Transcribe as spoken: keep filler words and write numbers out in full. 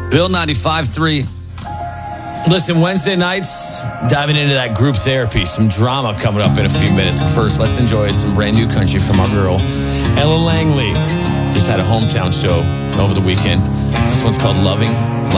Bill ninety-five three. Listen, Wednesday nights, diving into that group therapy. Some drama coming up in a few minutes. But first, let's enjoy some brand new country from our girl, Ella Langley. Just had a hometown show over the weekend. This one's called Loving